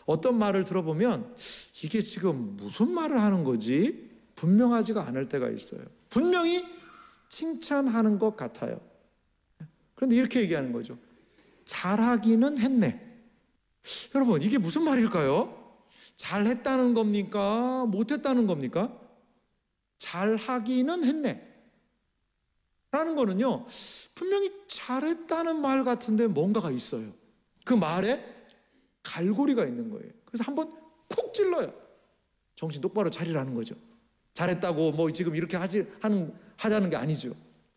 어떤 말을 들어보면 이게 지금 무슨 말을 하는 거지? 분명하지가 않을 때가 있어요. 분명히 칭찬하는 것 같아요. 그런데 이렇게 얘기하는 거죠. 잘하기는 했네. 여러분, 이게 무슨 말일까요? 잘했다는 겁니까? 못했다는 겁니까? 잘하기는 했네 라는 거는요, 분명히 잘했다는 말 같은데 뭔가가 있어요. 그 말에 갈고리가 있는 거예요. 그래서 한번 콕 찔러요. 정신 똑바로 차리라는 거죠. 잘했다고 뭐 지금 이렇게 하자는 게 아니죠.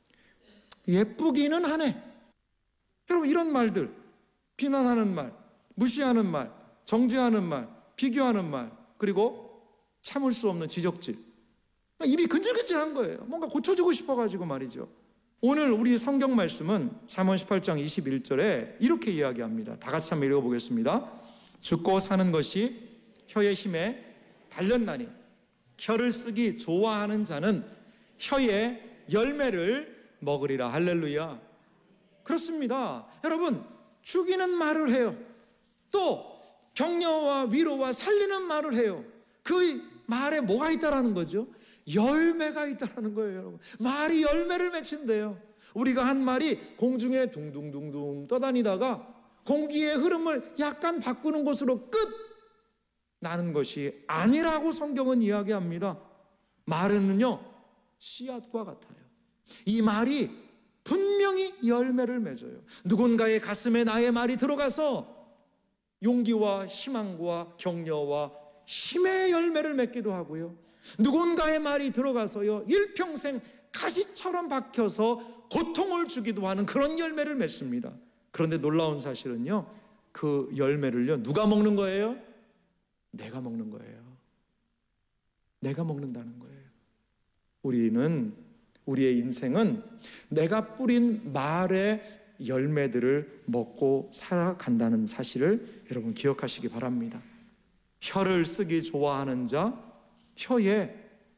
예쁘기는 하네. 여러분, 이런 말들, 비난하는 말, 무시하는 말, 정죄하는 말, 비교하는 말, 그리고 참을 수 없는 지적질, 입이 근질근질한 거예요. 뭔가 고쳐주고 싶어가지고 말이죠. 오늘 우리 성경 말씀은 잠언 18장 21절에 이렇게 이야기합니다. 다 같이 한번 읽어보겠습니다. 죽고 사는 것이 혀의 힘에 달렸나니 혀를 쓰기 좋아하는 자는 혀의 열매를 먹으리라. 할렐루야. 그렇습니다. 여러분, 죽이는 말을 해요. 또 격려와 위로와 살리는 말을 해요. 그 말에 뭐가 있다라는 거죠? 열매가 있다라는 거예요, 여러분. 말이 열매를 맺힌대요. 우리가 한 말이 공중에 둥둥둥둥 떠다니다가 공기의 흐름을 약간 바꾸는 것으로 끝 나는 것이 아니라고 성경은 이야기합니다. 말은요, 씨앗과 같아요. 이 말이 분명히 열매를 맺어요. 누군가의 가슴에 나의 말이 들어가서 용기와 희망과 격려와 힘의 열매를 맺기도 하고요, 누군가의 말이 들어가서요, 일평생 가시처럼 박혀서 고통을 주기도 하는 그런 열매를 맺습니다. 그런데 놀라운 사실은요, 그 열매를요, 누가 먹는 거예요? 내가 먹는 거예요. 내가 먹는다는 거예요. 우리의 인생은 내가 뿌린 말의 열매들을 먹고 살아간다는 사실을 여러분 기억하시기 바랍니다. 혀를 쓰기 좋아하는 자 혀의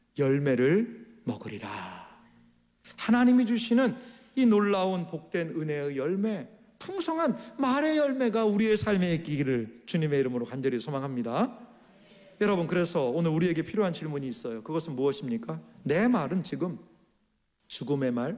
열매를 먹으리라. 하나님이 주시는 이 놀라운 복된 은혜의 열매, 풍성한 말의 열매가 우리의 삶에 있기를 주님의 이름으로 간절히 소망합니다. 여러분, 그래서 오늘 우리에게 필요한 질문이 있어요. 그것은 무엇입니까? 내 말은 지금 죽음의 말,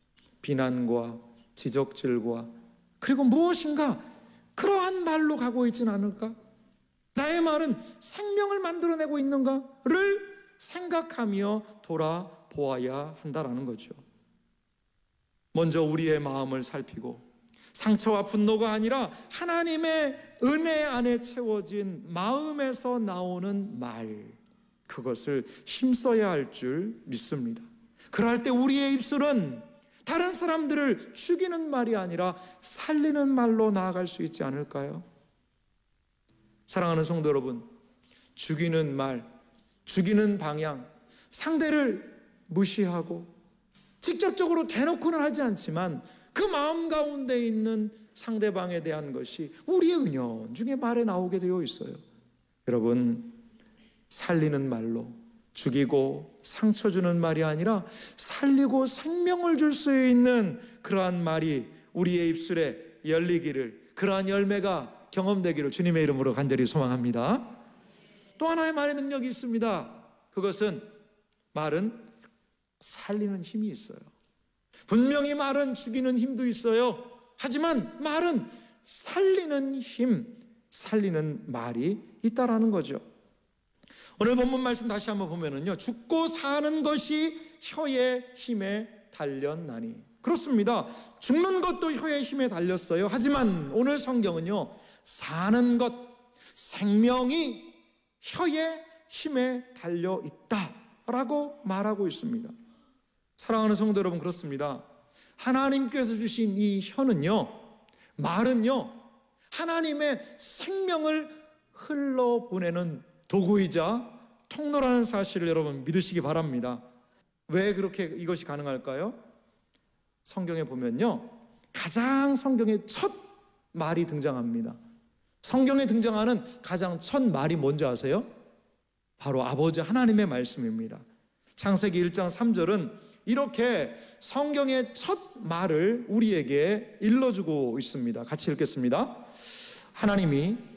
비난과 지적질과 그리고 무엇인가 그러한 말로 가고 있지는 않을까? 나의 말은 생명을 만들어내고 있는가를 생각하며 돌아보아야 한다라는 거죠. 먼저 우리의 마음을 살피고 상처와 분노가 아니라 하나님의 은혜 안에 채워진 마음에서 나오는 말, 그것을 힘써야 할 줄 믿습니다. 그럴 때 우리의 입술은 다른 사람들을 죽이는 말이 아니라 살리는 말로 나아갈 수 있지 않을까요? 사랑하는 성도 여러분, 죽이는 말, 죽이는 방향, 상대를 무시하고 직접적으로 대놓고는 하지 않지만 그 마음 가운데 있는 상대방에 대한 것이 우리의 은연중에 말에 나오게 되어 있어요. 여러분, 살리는 말로 죽이고 상처 주는 말이 아니라 살리고 생명을 줄 수 있는 그러한 말이 우리의 입술에 열리기를, 그러한 열매가 경험되기를 주님의 이름으로 간절히 소망합니다. 또 하나의 말의 능력이 있습니다. 그것은 말은 살리는 힘이 있어요. 분명히 말은 죽이는 힘도 있어요. 하지만 말은 살리는 힘, 살리는 말이 있다라는 거죠. 오늘 본문 말씀 다시 한번 보면은요, 죽고 사는 것이 혀의 힘에 달렸나니. 그렇습니다. 죽는 것도 혀의 힘에 달렸어요. 하지만 오늘 성경은요, 사는 것, 생명이 혀의 힘에 달려 있다라고 말하고 있습니다. 사랑하는 성도 여러분, 그렇습니다. 하나님께서 주신 이 혀는요, 말은요, 하나님의 생명을 흘러보내는 도구이자 통로라는 사실을 여러분 믿으시기 바랍니다. 왜 그렇게 이것이 가능할까요? 성경에 보면요, 가장 성경의 첫 말이 등장합니다. 성경에 등장하는 가장 첫 말이 뭔지 아세요? 바로 아버지 하나님의 말씀입니다. 창세기 1장 3절은 이렇게 성경의 첫 말을 우리에게 일러주고 있습니다. 같이 읽겠습니다. 하나님이